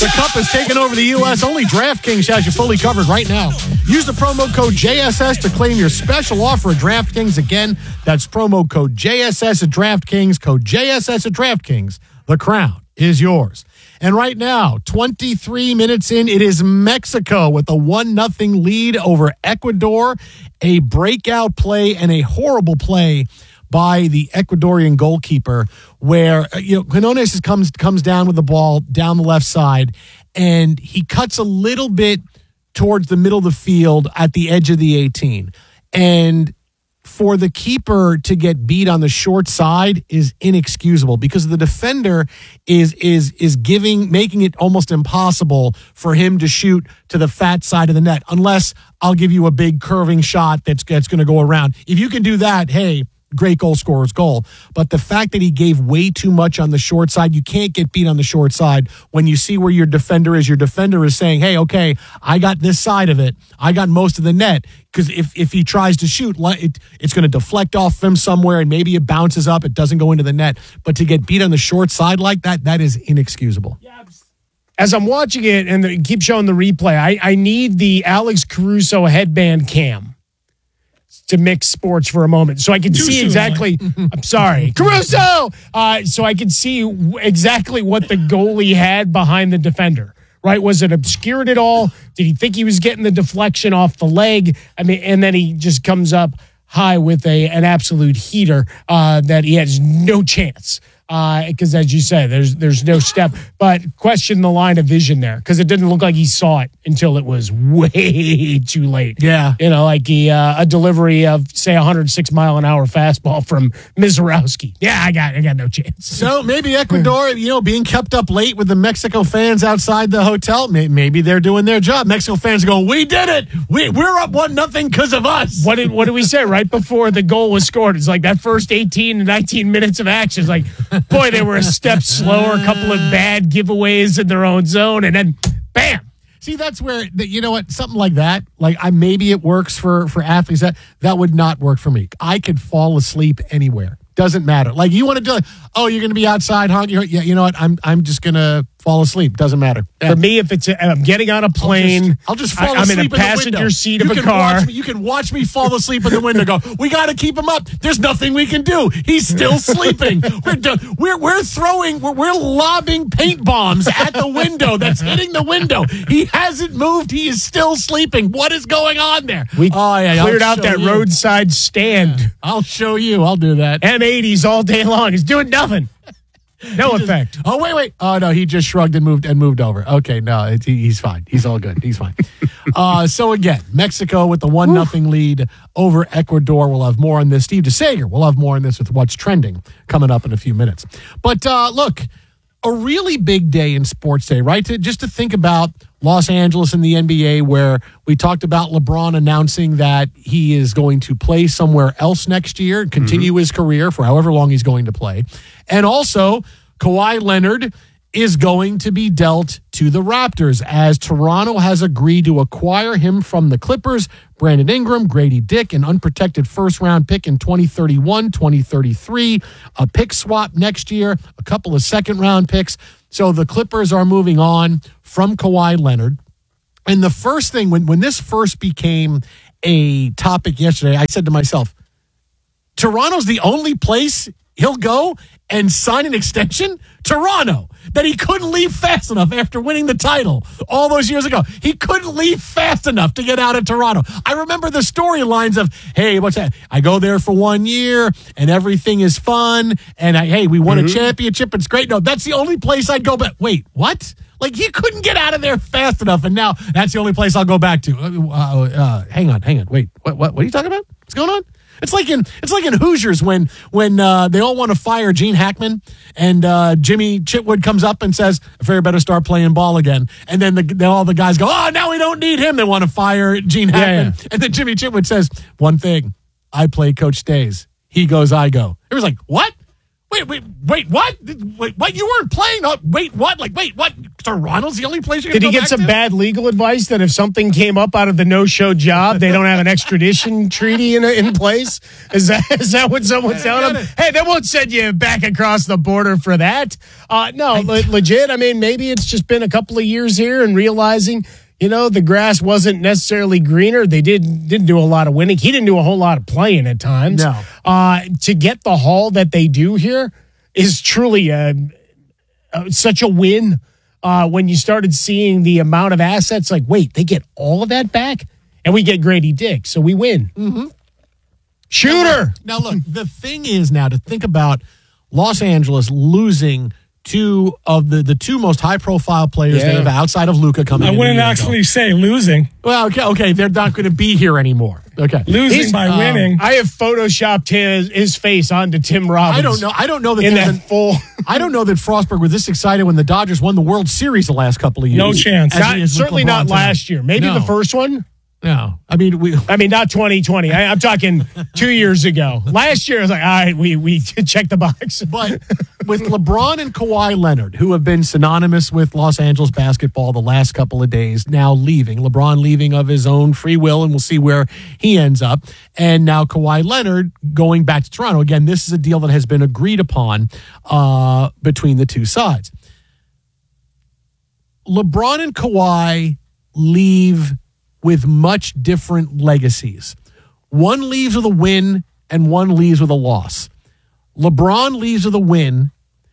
The Cup has taken over the U.S. Only DraftKings has you fully covered right now. Use the promo code JSS to claim your special offer at DraftKings. Again, that's promo code JSS at DraftKings, code JSS at DraftKings. The crown is yours. And right now, 23 minutes in, it is Mexico with a 1-0 lead over Ecuador. A breakout play and a horrible play by the Ecuadorian goalkeeper where, Quinones comes down with the ball down the left side, and he cuts a little bit towards the middle of the field at the edge of the 18. And for the keeper to get beat on the short side is inexcusable because the defender is making it almost impossible for him to shoot to the fat side of the net, unless I'll give you a big curving shot that's going to go around. If you can do that, hey, great goal scorer's goal. But the fact that he gave way too much on the short side, you can't get beat on the short side. When you see where your defender is saying, hey, okay, I got this side of it. I got most of the net. Because if he tries to shoot, it's going to deflect off him somewhere, and maybe it bounces up. It doesn't go into the net. But to get beat on the short side like that is inexcusable. As I'm watching it and they keep showing the replay, I need the Alex Caruso headband cam to mix sports for a moment so I can see exactly. I'm sorry, Caruso. So I can see exactly what the goalie had behind the defender. Right? Was it obscured at all? Did he think he was getting the deflection off the leg? I mean, and then he just comes up high with an absolute heater that he has no chance. Because as you say, there's no step. But question the line of vision there, because it didn't look like he saw it until it was way too late. Yeah. Like a delivery of, say, 106-mile-an-hour fastball from Mizorowski. Yeah, I got no chance. So maybe Ecuador, being kept up late with the Mexico fans outside the hotel, maybe they're doing their job. Mexico fans go, we did it. We're up 1-0 because of us. What did we say right before the goal was scored? It's like that first 18 to 19 minutes of action. It's like, boy, they were a step slower, a couple of bad giveaways in their own zone, and then bam. See, that's where, something like that, maybe it works for athletes. That would not work for me. I could fall asleep anywhere. Doesn't matter. You want to do it. Oh, you're going to be outside, huh? Yeah, you know what? I'm just going to fall asleep. Doesn't matter. For me, if I'm getting on a plane, I'll just fall asleep I'm in a passenger seat of a car. You can watch me fall asleep in the window. Go, we got to keep him up. There's nothing we can do. He's still sleeping. We're lobbing paint bombs at the window that's hitting the window. He hasn't moved. He is still sleeping. What is going on there? We cleared out that roadside stand. Yeah, I'll show you. I'll do that. M80s all day long. He's doing nothing. No effect. Wait. Oh, no, he just shrugged and moved over. Okay, no, he's fine. He's all good. He's fine. So again, Mexico with the 1-0 lead over Ecuador. We'll have more on this. Steve DeSager, we'll have more on this with what's trending coming up in a few minutes. But look, a really big day in sports day, right? Just to think about Los Angeles and the NBA, where we talked about LeBron announcing that he is going to play somewhere else next year and continue his career for however long he's going to play. And also, Kawhi Leonard is going to be dealt to the Raptors as Toronto has agreed to acquire him from the Clippers. Brandon Ingram, Grady Dick, an unprotected first-round pick in 2031, 2033, a pick swap next year, a couple of second-round picks. So the Clippers are moving on from Kawhi Leonard. And the first thing, when this first became a topic yesterday, I said to myself, Toronto's the only place he'll go and sign an extension? Toronto, that he couldn't leave fast enough after winning the title all those years ago. He couldn't leave fast enough to get out of Toronto. I remember the storylines of, hey, what's that? I go there for 1 year and everything is fun. And we won a championship. It's great. No, that's the only place I'd go. But wait, what? He couldn't get out of there fast enough. And now that's the only place I'll go back to. Hang on. Wait, what are you talking about? What's going on? It's like in Hoosiers when they all want to fire Gene Hackman and Jimmy Chitwood comes up and says, "Fair better start playing ball again." And then all the guys go, "Oh, now we don't need him." They want to fire Gene Hackman. Yeah. And then Jimmy Chitwood says, "One thing, I play Coach Stays. He goes, I go." It was like, what? Wait, what? Wait, what? You weren't playing? Wait, what? Wait, what? Toronto's the only place you're going to go Did he get some bad legal advice that if something came up out of the no-show job, they don't have an extradition treaty in place? Is that what someone's telling him? Hey, they won't send you back across the border for that. Legit. I mean, maybe it's just been a couple of years here and realizing, the grass wasn't necessarily greener. They didn't do a lot of winning. He didn't do a whole lot of playing at times. No. To get the haul that they do here is truly such a win. When you started seeing the amount of assets, like, wait, they get all of that back? And we get Grady Dick, so we win. Mm-hmm. Shooter! Now, look, the thing is now to think about Los Angeles losing two of the two most high-profile players they have outside of Luka coming in. I wouldn't actually say losing. Well, okay, they're not going to be here anymore. Okay, losing by winning. I have photoshopped his face onto Tim Robbins. I don't know that in that full. I don't know that Frostberg was this excited when the Dodgers won the World Series the last couple of years. No chance. Certainly not last year. Maybe the first one. No, I mean not 2020. I'm talking 2 years ago. Last year, I was like, all right, we check the box. But with LeBron and Kawhi Leonard, who have been synonymous with Los Angeles basketball the last couple of days, now leaving. LeBron leaving of his own free will, and we'll see where he ends up. And now Kawhi Leonard going back to Toronto. Again, this is a deal that has been agreed upon between the two sides. LeBron and Kawhi leave with much different legacies. One leaves with a win and one leaves with a loss. LeBron leaves with a win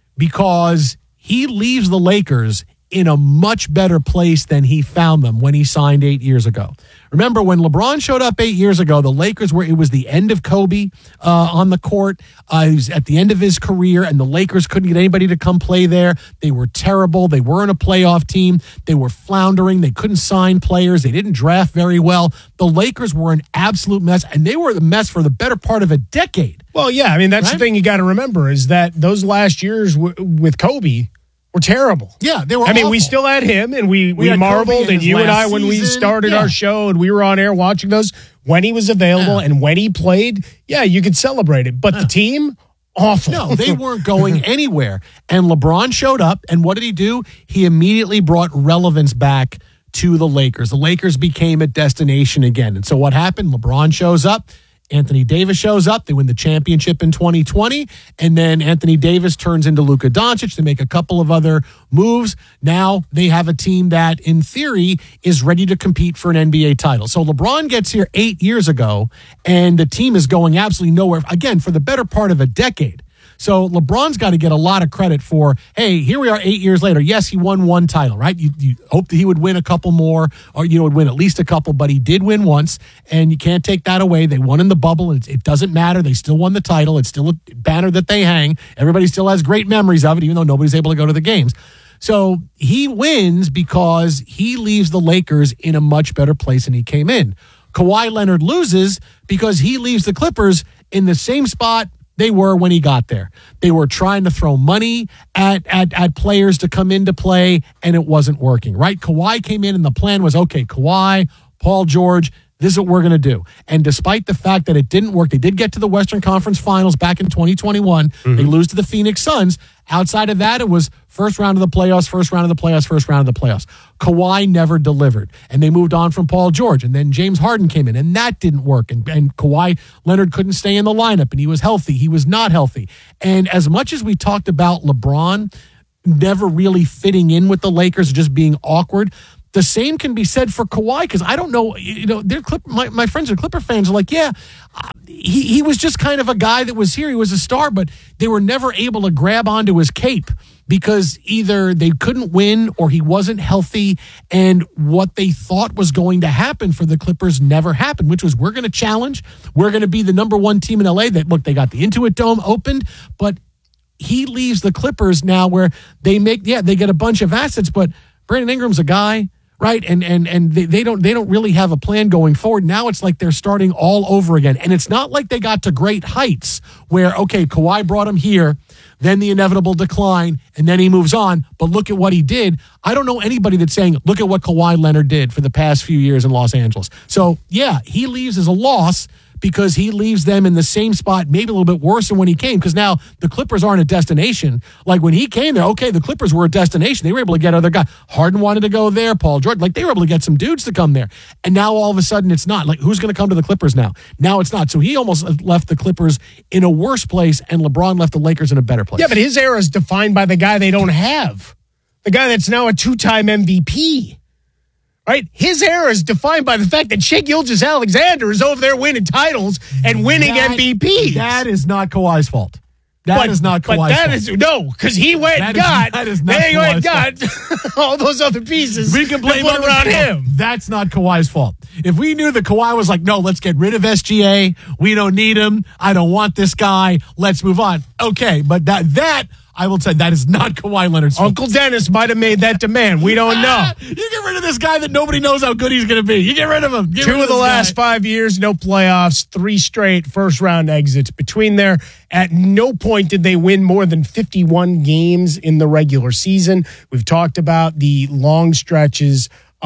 because he leaves the Lakers in a much better place than he found them when he signed 8 years ago. Remember, when LeBron showed up 8 years ago, the Lakers it was the end of Kobe on the court. He was at the end of his career, and the Lakers couldn't get anybody to come play there. They were terrible. They weren't a playoff team. They were floundering. They couldn't sign players. They didn't draft very well. The Lakers were an absolute mess, and they were a mess for the better part of a decade. Well, yeah, I mean, that's the thing you got to remember is that those last years with Kobe were terrible. Yeah, they were I mean, awful. we still had him, and we marveled, and you and I, when we started our show, and we were on air watching those, when he was available and when he played, you could celebrate it. But the team, awful. No, they weren't going anywhere. And LeBron showed up, and what did he do? He immediately brought relevance back to the Lakers. The Lakers became a destination again. And so what happened? LeBron shows up. Anthony Davis shows up. They win the championship in 2020. And then Anthony Davis turns into Luka Doncic. They make a couple of other moves. Now they have a team that, in theory, is ready to compete for an NBA title. So LeBron gets here 8 years ago, and the team is going absolutely nowhere, again, for the better part of a decade. So LeBron's got to get a lot of credit for, hey, here we are 8 years later. Yes, he won one title, right? You hoped that he would win a couple more, or would win at least a couple, but he did win once, and you can't take that away. They won in the bubble. It doesn't matter. They still won the title. It's still a banner that they hang. Everybody still has great memories of it, even though nobody's able to go to the games. So he wins because he leaves the Lakers in a much better place than he came in. Kawhi Leonard loses because he leaves the Clippers in the same spot they were when he got there. They were trying to throw money at players to come into play, and it wasn't working, right? Kawhi came in, and the plan was, okay, Kawhi, Paul George, this is what we're going to do. And despite the fact that it didn't work, they did get to the Western Conference Finals back in 2021. Mm-hmm. They lose to the Phoenix Suns. Outside of that, it was first round of the playoffs, first round of the playoffs, first round of the playoffs. Kawhi never delivered. And they moved on from Paul George. And then James Harden came in, and that didn't work. And Kawhi Leonard couldn't stay in the lineup, and he was healthy. He was not healthy. And as much as we talked about LeBron never really fitting in with the Lakers, just being awkward, the same can be said for Kawhi, because I don't know, my friends are Clipper fans are like, he was just kind of a guy that was here. He was a star, but they were never able to grab onto his cape because either they couldn't win or he wasn't healthy, and what they thought was going to happen for the Clippers never happened, which was, we're going to challenge. We're going to be the number one team in LA. That, look, they got the Intuit Dome opened, but he leaves the Clippers now where they get a bunch of assets, but Brandon Ingram's a guy, right? And they don't really have a plan going forward. Now it's like they're starting all over again. And it's not like they got to great heights where, okay, Kawhi brought him here, then the inevitable decline, and then he moves on. But look at what he did. I don't know anybody that's saying, look at what Kawhi Leonard did for the past few years in Los Angeles. So, yeah, he leaves as a loss because he leaves them in the same spot, maybe a little bit worse than when he came, because now the Clippers aren't a destination. Like when he came there, okay, the Clippers were a destination. They were able to get other guys. Harden wanted to go there, Paul George. Like they were able to get some dudes to come there. And now all of a sudden it's not. Like who's going to come to the Clippers now? Now it's not. So he almost left the Clippers in a worse place, and LeBron left the Lakers in a better place. Yeah, but his era is defined by the guy they don't have. The guy that's now a 2-time MVP. Right? His era is defined by the fact that Shai Gilgeous-Alexander is over there winning titles and winning MVPs. That is not Kawhi's fault. That is not Kawhi's fault. But that is, no, because he went and got all those other pieces. We can blame put around him. That's not Kawhi's fault. If we knew that Kawhi was like, no, let's get rid of SGA. We don't need him. I don't want this guy. Let's move on. Okay, but that I will say that is not Kawhi Leonard's fault. Uncle Dennis might have made that demand. We don't know. You get rid of this guy that nobody knows how good he's going to be. You get rid of him. Two of the last 5 years, no playoffs, 3 straight first-round exits. Between there, at no point did they win more than 51 games in the regular season. We've talked about the long stretches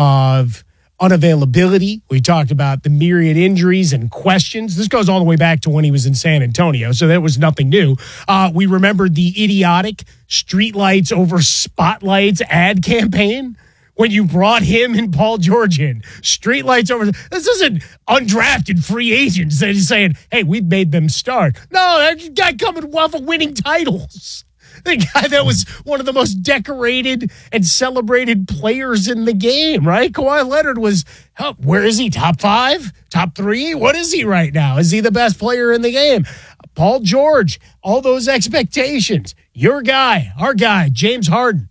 of unavailability. We talked about the myriad injuries and questions. This goes all the way back to when he was in San Antonio, so that was nothing new. We remembered the idiotic streetlights over spotlights ad campaign when you brought him and Paul George in. Streetlights over. This isn't undrafted free agents that is saying, hey, we've made them start. No, that guy coming off of winning titles. The guy that was one of the most decorated and celebrated players in the game, right? Kawhi Leonard was, where is he? Top 5? Top 3? What is he right now? Is he the best player in the game? Paul George, all those expectations. Your guy, our guy, James Harden.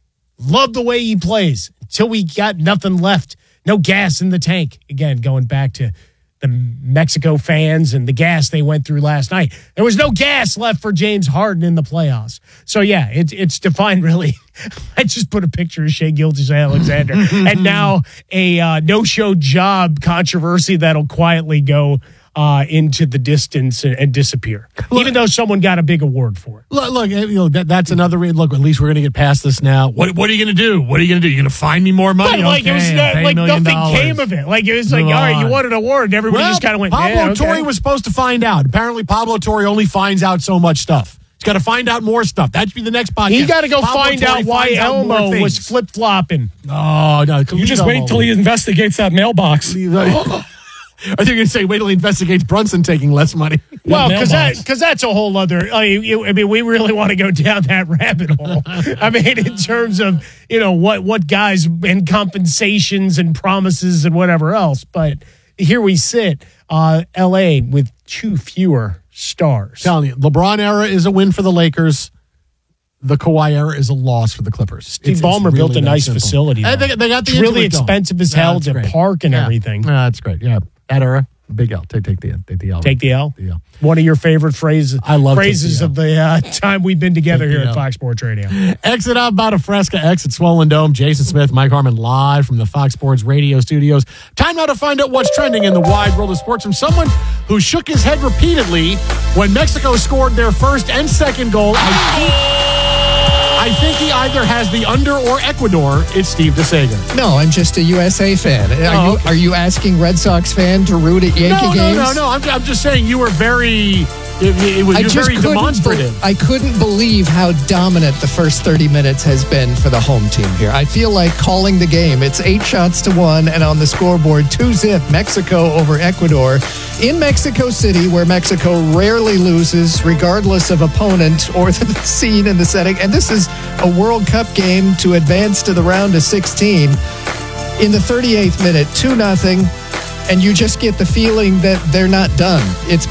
Love the way he plays until we got nothing left. No gas in the tank. Again, going back to the Mexico fans and the gas they went through last night. There was no gas left for James Harden in the playoffs. So, yeah, it's defined really. I just put a picture of Shai Gilgeous-Alexander and now a no-show job controversy that'll quietly go into the distance and disappear, even though someone got a big award for it. Look, that's another reason. Look, at least we're going to get past this now. What are you going to do? What are you going to do? You're going to find me more money? Like it was like nothing came of it. Like it was like, all right, you won an award, and everybody just kind of went. Pablo Torre was supposed to find out. Apparently, Pablo Torre only finds out so much stuff. He's got to find out more stuff. That should be the next podcast. He got to go find out why Elmo was flip flopping. Oh no! You just wait till he investigates that mailbox. I think you're going to say, wait till he investigates Brunson taking less money. Well, because that's a whole other. I mean, we really want to go down that rabbit hole. I mean, in terms of what guys and compensations and promises and whatever else. But here we sit, L.A. with 2 fewer stars. Telling you, LeBron era is a win for the Lakers. The Kawhi era is a loss for the Clippers. Steve Ballmer built a nice facility. They got the it's really expensive as hell to park and everything. That's great. Yeah. That era, big L. Take the L. Take the L? The L. One of your favorite phrases. I love phrases of the time we've been together here at Fox Sports Radio. Exit out about a Fresca, exit Swollen Dome. Jason Smith, Mike Harmon live from the Fox Sports Radio studios. Time now to find out what's trending in the wide world of sports from someone who shook his head repeatedly when Mexico scored their first and second goal. I think he either has the under or Ecuador. It's Steve DeSager. No, I'm just a USA fan. Are you asking Red Sox fan to root at Yankee games? No. I'm just saying you were very... You're very demonstrative. I couldn't believe how dominant the first 30 minutes has been for the home team here. I feel like calling the game. It's 8-1, and on the scoreboard, 2-0, Mexico over Ecuador. In Mexico City, where Mexico rarely loses, regardless of opponent or the scene and the setting. And this is a World Cup game to advance to the round of 16. In the 38th minute, 2-0, and you just get the feeling that they're not done. It's